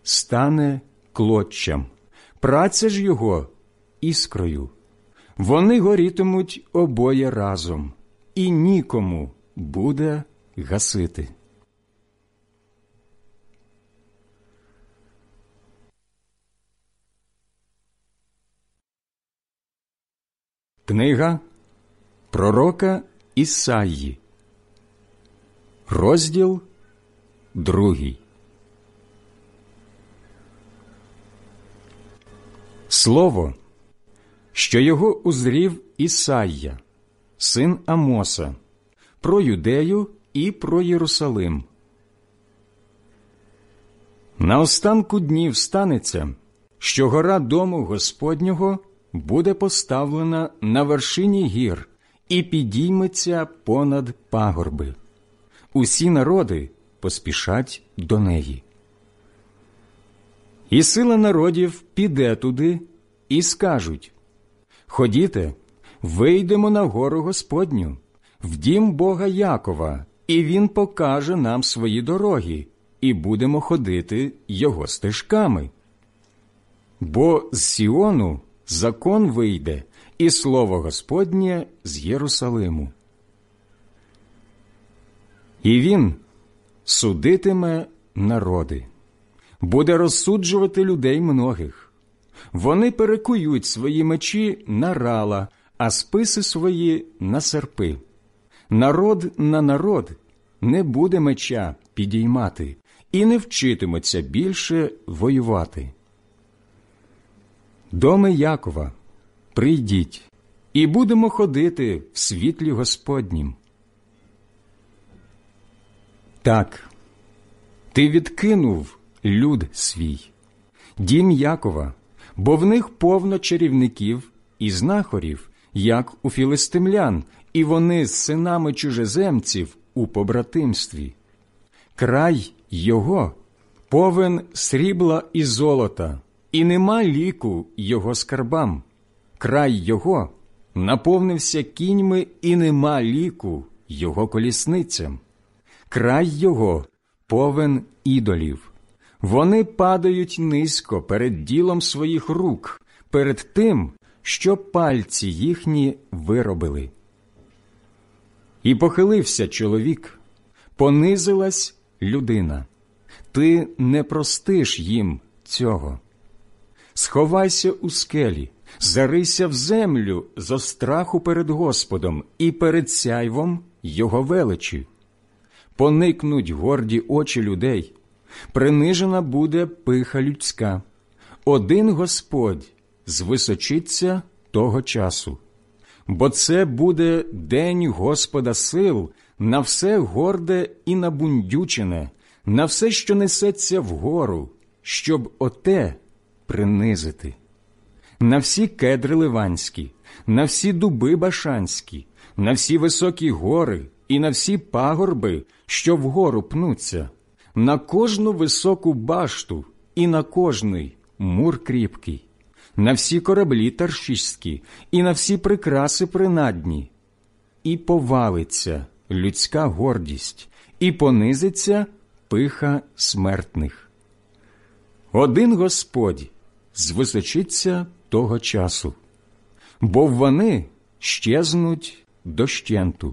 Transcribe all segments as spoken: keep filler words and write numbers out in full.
стане клоччям, праця ж його іскрою. Вони горітимуть обоє разом, і нікому буде гасити. Книга пророка Ісаї, розділ другий. Слово, що його узрів Ісайя, син Амоса, про Юдею і про Єрусалим. На останку днів станеться, що гора дому Господнього буде поставлена на вершині гір і підійметься понад пагорби. Усі народи поспішать до неї. І сила народів піде туди і скажуть: «Ходіте, вийдемо на гору Господню, в дім Бога Якова, і Він покаже нам свої дороги, і будемо ходити його стежками. Бо з Сіону закон вийде, і слово Господнє з Єрусалиму. І він судитиме народи, буде розсуджувати людей многих. Вони перекують свої мечі на рала, а списи свої на серпи. Народ на народ не буде меча підіймати і не вчитиметься більше воювати. Доми Якова, прийдіть, і будемо ходити в світлі Господнім. Так, ти відкинув люд свій, дім Якова, бо в них повно чарівників і знахарів, як у філистимлян, і вони з синами чужеземців у побратимстві. Край його повен срібла і золота, і нема ліку його скарбам. Край його наповнився кіньми, і нема ліку його колісницям. Край його повен ідолів. Вони падають низько перед ділом своїх рук, перед тим, що пальці їхні виробили. І похилився чоловік, понизилась людина. Ти не простиш їм цього. Сховайся у скелі, зарийся в землю зо страху перед Господом і перед сяйвом його величі. Поникнуть горді очі людей, принижена буде пиха людська. Один Господь звисочиться того часу. Бо це буде день Господа сил на все горде і набундючене, на все, що несеться вгору, щоб оте принизити. На всі кедри ливанські, на всі дуби башанські, на всі високі гори і на всі пагорби, що вгору пнуться, на кожну високу башту і на кожний мур кріпкий, на всі кораблі таршиські і на всі прикраси принадні. І повалиться людська гордість, і понизиться пиха смертних. Один Господь звисочиться того часу, бо вони щезнуть дощенту.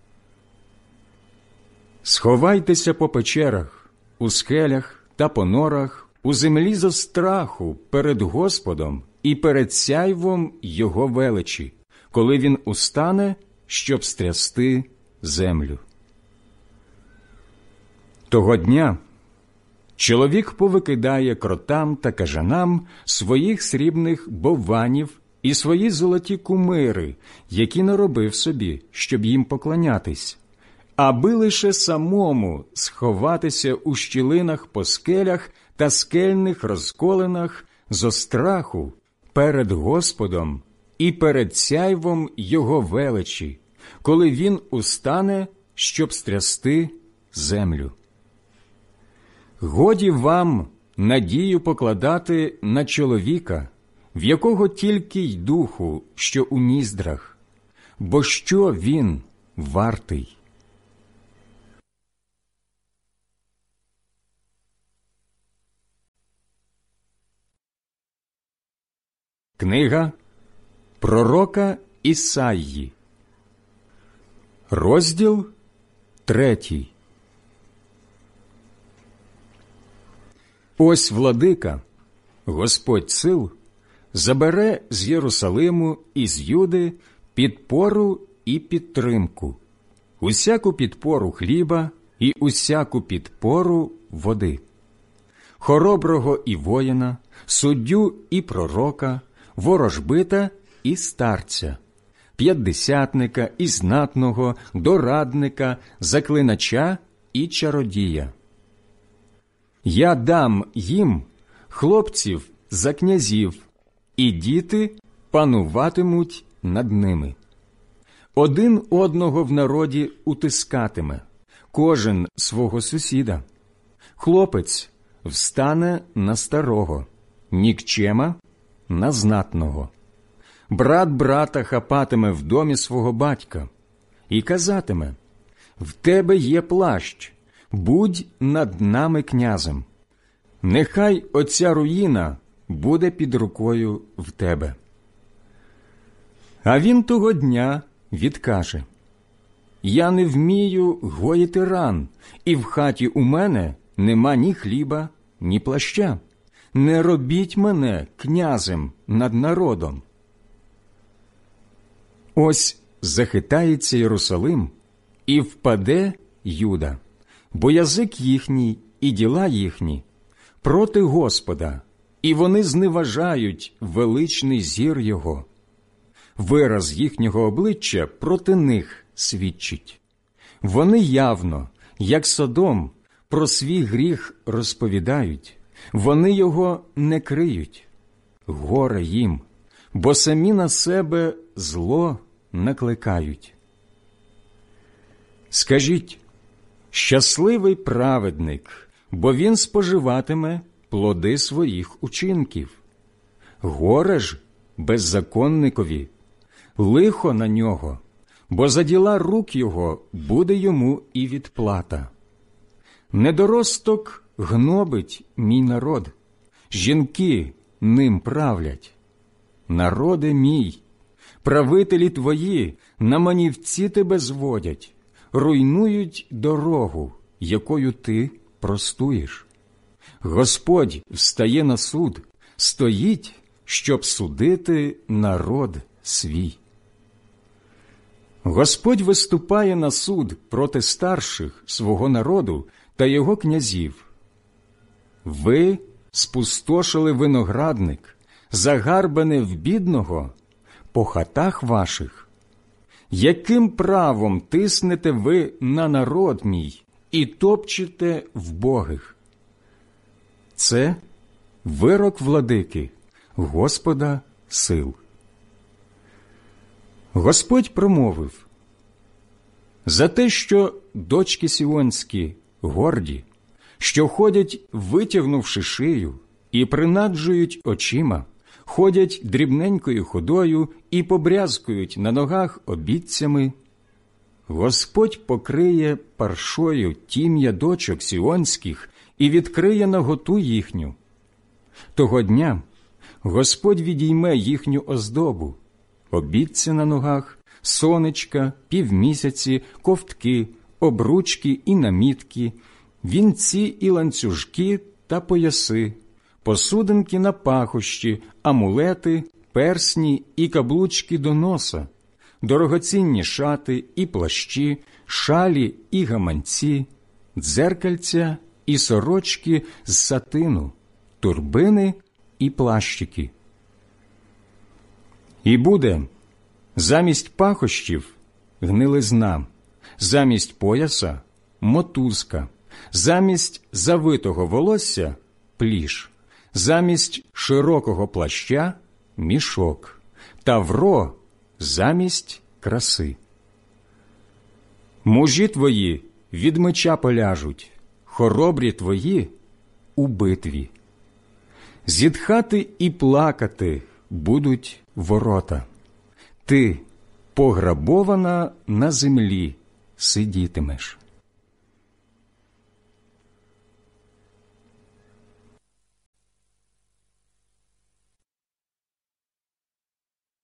Сховайтеся по печерах, у скелях та по норах, у землі зо страху перед Господом і перед сяйвом його величі, коли він устане, щоб стрясти землю. Того дня чоловік повикидає кротам та кажанам своїх срібних бованів і свої золоті кумири, які наробив собі, щоб їм поклонятись, аби лише самому сховатися у щілинах по скелях та скельних розколинах зо страху перед Господом і перед сяйвом його величі, коли він устане, щоб стрясти землю. Годі вам надію покладати на чоловіка, в якого тільки й духу, що у ніздрах, бо що він вартий? Книга пророка Ісаї, розділ третій. Ось владика, Господь сил, забере з Єрусалиму і з Юди підпору і підтримку, усяку підпору хліба і усяку підпору води, хороброго і воїна, суддю і пророка, ворожбита і старця, п'ятдесятника і знатного, дорадника, заклинача і чародія. Я дам їм хлопців за князів, і діти пануватимуть над ними. Один одного в народі утискатиме, кожен свого сусіда. Хлопець встане на старого, нікчема на знатного. Брат брата хапатиме в домі свого батька і казатиме: «В тебе є плащ, будь над нами князем. Нехай оця руїна буде під рукою в тебе». А він того дня відкаже: «Я не вмію гоїти ран, і в хаті у мене нема ні хліба, ні плаща. Не робіть мене князем над народом». Ось захитається Єрусалим, і впаде Юда, бо язик їхній і діла їхні проти Господа, і вони зневажають величний зір Його. Вираз їхнього обличчя проти них свідчить. Вони явно, як Содом, про свій гріх розповідають, вони його не криють. Горе їм, бо самі на себе зло накликають. Скажіть: щасливий праведник, бо він споживатиме плоди своїх учинків. Горе ж беззаконникові, лихо на нього, бо за діла рук його буде йому і відплата. Недоросток гнобить мій народ, жінки ним правлять. Народе мій, правителі твої на манівці тебе зводять, руйнують дорогу, якою ти простуєш. Господь встає на суд, стоїть, щоб судити народ свій. Господь виступає на суд проти старших свого народу та його князів. Ви спустошили виноградник, загарбане в бідного по хатах ваших. Яким правом тиснете ви на народ мій і топчете вбогих? Це вирок владики, Господа сил. Господь промовив: «За те, що дочки сіонські горді, що ходять, витягнувши шию, і принаджують очима, ходять дрібненькою ходою і побрязкують на ногах обітцями, Господь покриє паршою тім'я дочок сіонських і відкриє наготу їхню. Того дня Господь відійме їхню оздобу, обітці на ногах, сонечка, півмісяці, ковтки, обручки і намітки, вінці і ланцюжки та пояси, посудинки на пахощі, амулети, персні і каблучки до носа, дорогоцінні шати і плащі, шалі і гаманці, дзеркальця і сорочки з сатину, турбини і плащики. І буде замість пахощів гнилизна, замість пояса мотузка, замість завитого волосся пліш, замість широкого плаща мішок, тавро замість краси. Мужі твої від меча поляжуть, хоробрі твої у битві. Зітхати і плакати будуть ворота. Ти, пограбована на землі, сидітимеш.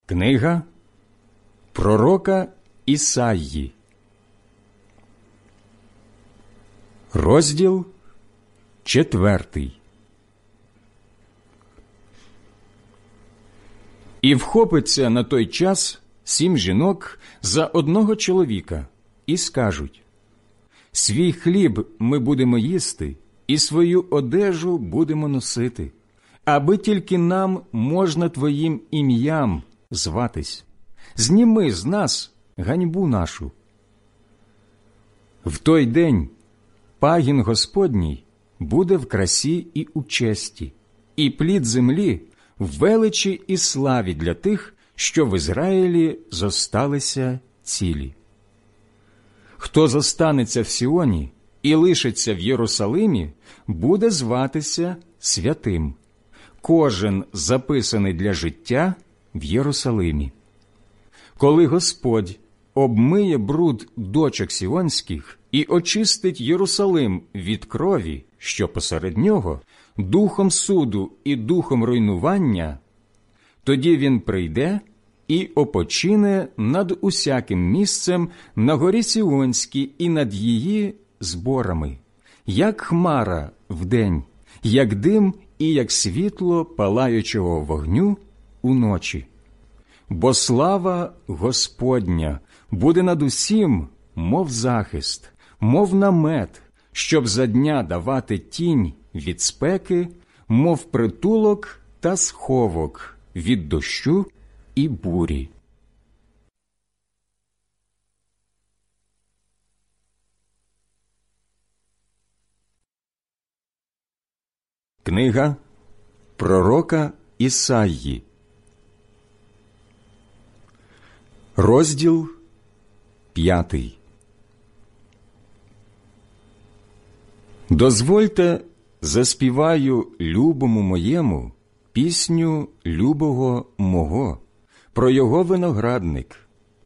Книга пророка Ісаї, розділ четвертий. І вхопиться на той час сім жінок за одного чоловіка і скажуть: свій хліб ми будемо їсти, і свою одежу будемо носити, аби тільки нам можна твоїм ім'ям зватись. Зніми з нас ганьбу нашу. В той день пагін Господній буде в красі і у честі, і плід землі в величі і славі для тих, що в Ізраїлі зосталися цілі. Хто зостанеться в Сіоні і лишиться в Єрусалимі, буде зватися святим, кожен записаний для життя в Єрусалимі. Коли Господь обмиє бруд дочок сіонських і очистить Єрусалим від крові, що посеред нього, духом суду і духом руйнування, тоді він прийде і опочине над усяким місцем на горі Сіонській і над її зборами, як хмара вдень, як дим і як світло палаючого вогню уночі. Бо слава Господня буде над усім, мов захист, мов намет, щоб за дня давати тінь від спеки, мов притулок та сховок від дощу і бурі. Книга пророка Ісаї, розділ п'ятий. Дозвольте, заспіваю любому моєму пісню любого мого про його виноградник.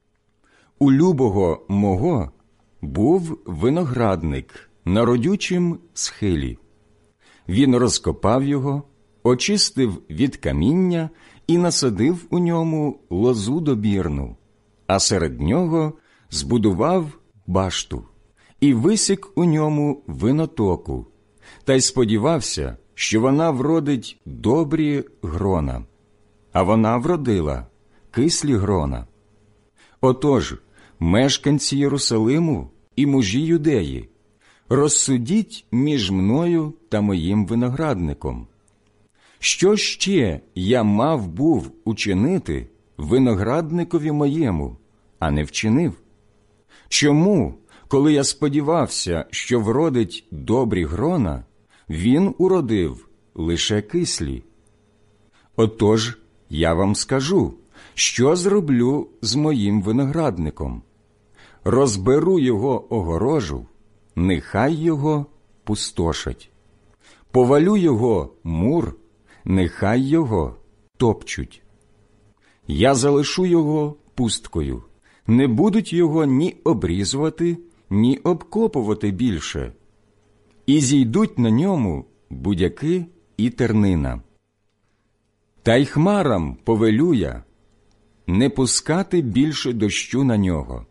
У любого мого був виноградник на родючім схилі. Він розкопав його, очистив від каміння і насадив у ньому лозу добірну, а серед нього збудував башту і висік у ньому винотоку, та й сподівався, що вона вродить добрі грона. А вона вродила кислі грона. Отож, мешканці Єрусалиму і мужі Юдеї, розсудіть між мною та моїм виноградником. Що ще я мав був учинити виноградникові моєму, а не вчинив? Чому, коли я сподівався, що вродить добрі грона, він уродив лише кислі? Отож, я вам скажу, що зроблю з моїм виноградником. Розберу його огорожу, нехай його пустошать. Повалю його мур, нехай його топчуть. Я залишу його пусткою, не будуть його ні обрізувати, ні обкопувати більше. І зійдуть на ньому будяки і тернина. Та й хмарам повелю я не пускати більше дощу на нього.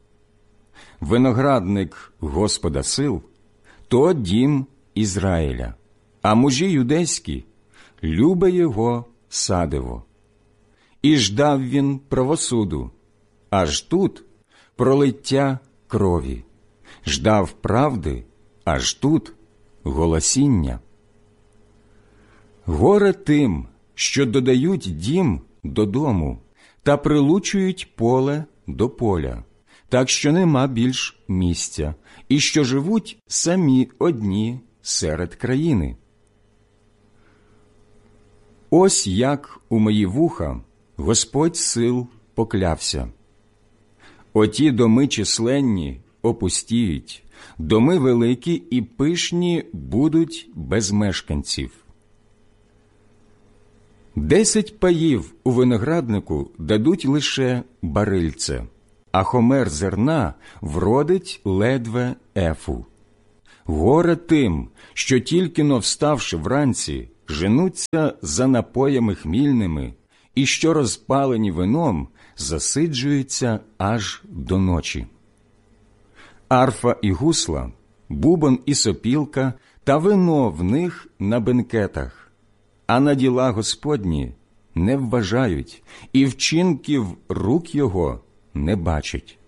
Виноградник Господа сил – то дім Ізраїля, а мужі юдейські – любе його садиво. І ждав він правосуду, аж тут пролиття крові, ждав правди, аж тут голосіння. Горе тим, що додають дім додому та прилучують поле до поля, так що нема більш місця, і що живуть самі одні серед країни. Ось як у мої вуха Господь сил поклявся. Оті доми численні опустіють, доми великі і пишні будуть без мешканців. Десять паїв у винограднику дадуть лише барильце, а хомер зерна вродить ледве ефу. Горе тим, що тільки-но вставши вранці, женуться за напоями хмільними, і що розпалені вином засиджується аж до ночі. Арфа і гусла, бубон і сопілка та вино в них на бенкетах, а на діла Господні не вважають, і вчинків рук його не бачать.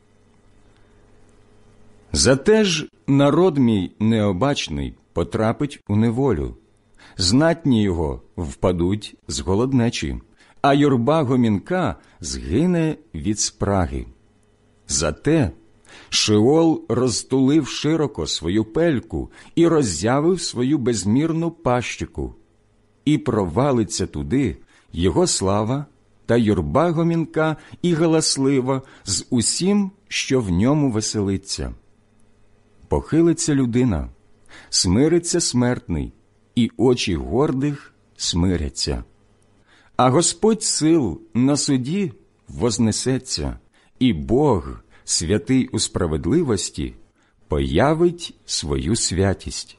Зате ж народ мій необачний потрапить у неволю, знатні його впадуть з голоднечі, а юрба гомінка згине від спраги. Зате Шеол розтулив широко свою пельку і роззявив свою безмірну пащику, і провалиться туди його слава та юрба гомінка і галаслива з усім, що в ньому веселиться. Похилиться людина, смириться смертний, і очі гордих смиряться. А Господь сил на суді вознесеться, і Бог, святий у справедливості, появить свою святість.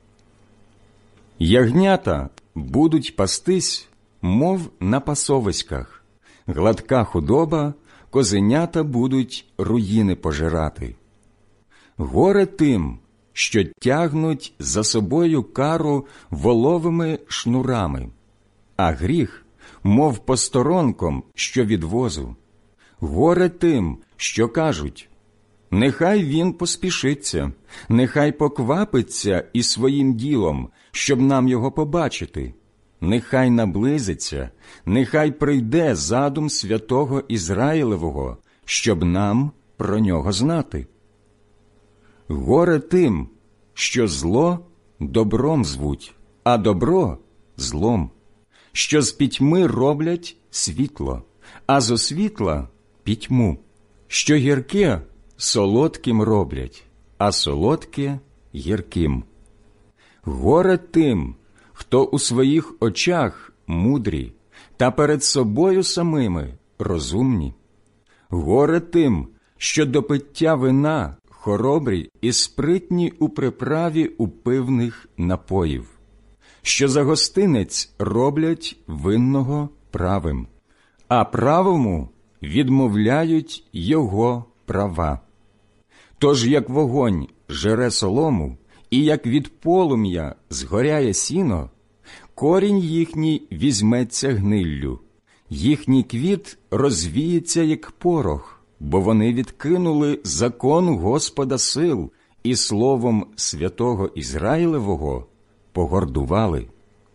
Ягнята будуть пастись, мов на пасовиськах, гладка худоба, козенята будуть руїни пожирати. Горе тим, що тягнуть за собою кару воловими шнурами, а гріх, мов посторонком, що від возу. Горе тим, що кажуть: нехай він поспішиться, нехай поквапиться із своїм ділом, щоб нам його побачити. Нехай наблизиться, нехай прийде задум святого Ізраїлевого, щоб нам про нього знати. Горе тим, що зло добром звуть, а добро злом, що з пітьми роблять світло, а зо світла пітьму, що гірке солодким роблять, а солодке гірким. Горе тим, хто у своїх очах мудрі, та перед собою самими розумні. Горе тим, що до пиття вина хоробрі і спритні у приправі упивних напоїв, що за гостинець роблять винного правим, а правому відмовляють його права. Тож як вогонь жере солому, і як від полум'я згоряє сіно, корінь їхній візьметься гниллю, їхній квіт розвіється, як порох, бо вони відкинули закон Господа сил і словом святого Ізраїлевого погордували.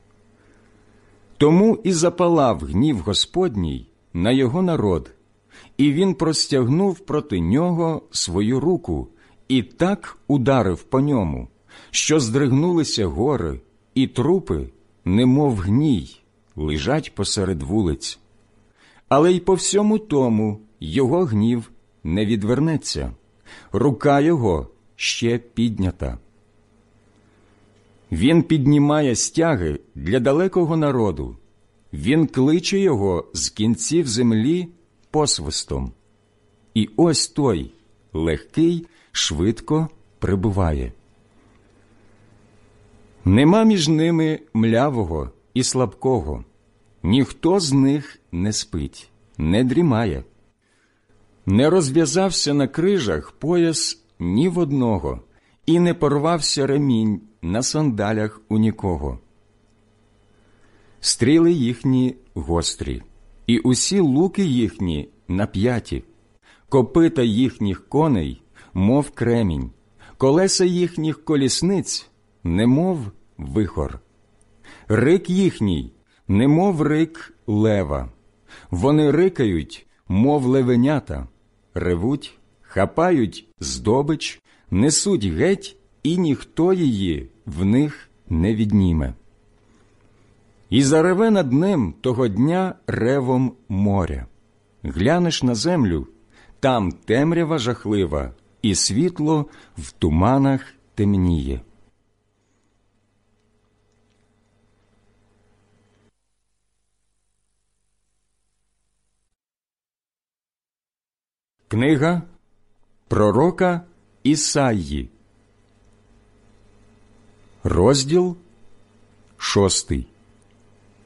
Тому і запалав гнів Господній на його народ, і він простягнув проти нього свою руку і так ударив по ньому, що здригнулися гори, і трупи, немов гній, лежать посеред вулиць. Але й по всьому тому його гнів не відвернеться, рука його ще піднята. Він піднімає стяги для далекого народу, він кличе його з кінців землі посвистом. І ось той, легкий, швидко прибуває. Нема між ними млявого і слабкого, ніхто з них не спить, не дрімає. Не розв'язався на крижах пояс ні в одного, і не порвався ремінь на сандалях у нікого. Стріли їхні гострі, і усі луки їхні нап'яті, копита їхніх коней, мов кремінь, колеса їхніх колісниць, немов вихор. Рик їхній, немов рик лева. Вони рикають, мов левенята, ревуть, хапають здобич, несуть геть, і ніхто її в них не відніме. І зареве над ним того дня ревом моря. Глянеш на землю, там темрява жахлива, і світло в туманах темніє. Книга пророка Ісаї, розділ шостий.